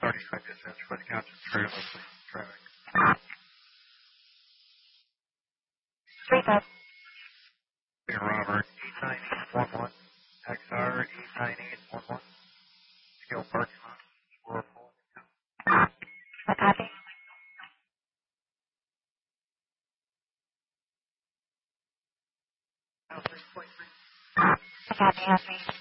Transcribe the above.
35 distance for the captain trailer traffic. 35. Hey, Robert, 89811. XR 89811. Skill parking lot. We're full. I copy. I copy, Anthony.